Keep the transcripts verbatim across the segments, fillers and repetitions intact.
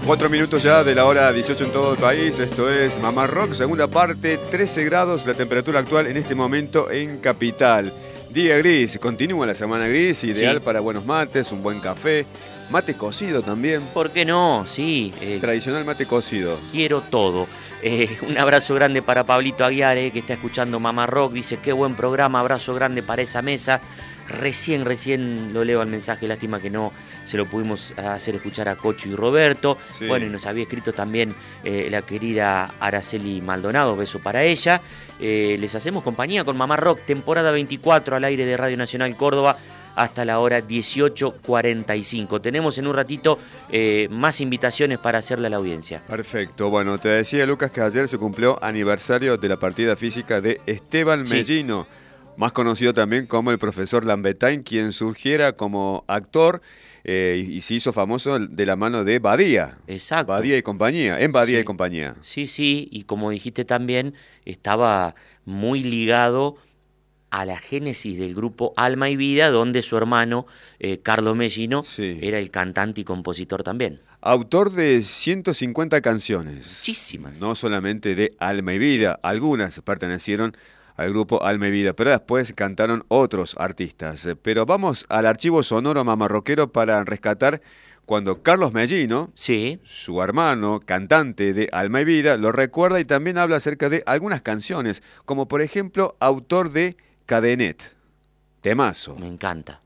Cuatro minutos ya de la hora dieciocho en todo el país. Esto es Mamá Rock, segunda parte, trece grados la temperatura actual en este momento en Capital. Día gris, continúa la semana gris, ideal sí. para buenos mates, un buen café, mate cocido también. ¿Por qué no? Sí. Eh, Tradicional mate cocido. Quiero todo. Eh, un abrazo grande para Pablito Aguiar, que está escuchando Mamá Rock. Dice, qué buen programa, abrazo grande para esa mesa. Recién, recién lo leo el mensaje, lástima que no se lo pudimos hacer escuchar a Cocho y Roberto. Sí. Bueno, y nos había escrito también eh, la querida Araceli Maldonado, beso para ella. Eh, les hacemos compañía con Mamá Rock, temporada veinticuatro al aire de Radio Nacional Córdoba hasta la hora dieciocho cuarenta y cinco. Tenemos en un ratito eh, más invitaciones para hacerle a la audiencia. Perfecto. Bueno, te decía, Lucas, que ayer se cumplió aniversario de la partida física de Esteban sí. Mellino, más conocido también como el profesor Lambetain, quien surgiera como actor eh, y, y se hizo famoso de la mano de Badía. Exacto. Badía y compañía, en Badía sí. y compañía. Sí, sí, y como dijiste también, estaba muy ligado a la génesis del grupo Alma y Vida, donde su hermano, eh, Carlos Mellino, sí. era el cantante y compositor también. Autor de ciento cincuenta canciones. Muchísimas. No solamente de Alma y Vida, algunas pertenecieron al grupo Alma y Vida, pero después cantaron otros artistas. Pero vamos al archivo sonoro mamarroquero para rescatar cuando Carlos Mellino, sí. su hermano, cantante de Alma y Vida, lo recuerda y también habla acerca de algunas canciones, como por ejemplo, autor de Cadenet. Temazo. Me encanta.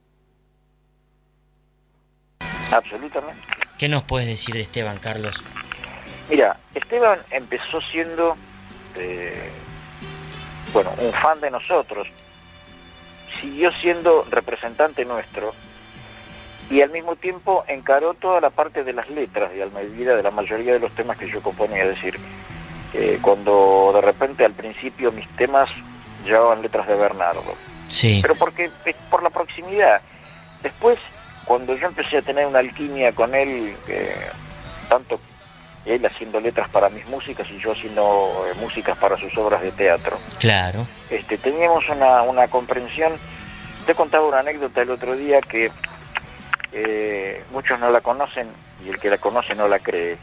Absolutamente. ¿Qué nos puedes decir de Esteban, Carlos? Mira, Esteban empezó siendo... Eh... bueno, un fan de nosotros, siguió siendo representante nuestro y al mismo tiempo encaró toda la parte de las letras de Alma y Vida de la mayoría de los temas que yo componía. Es decir, eh, cuando de repente al principio mis temas llevaban letras de Bernardo, sí. pero porque por la proximidad. Después, cuando yo empecé a tener una alquimia con él, eh, tanto él haciendo letras para mis músicas y yo haciendo eh, músicas para sus obras de teatro. Claro. Este, teníamos una, una comprensión. Te contaba una anécdota el otro día que eh, muchos no la conocen y el que la conoce no la cree.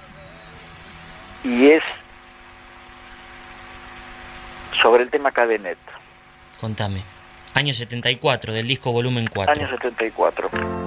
Y es sobre el tema Cadenet. Contame. Año setenta y cuatro, del disco volumen cuatro. Año setenta y cuatro.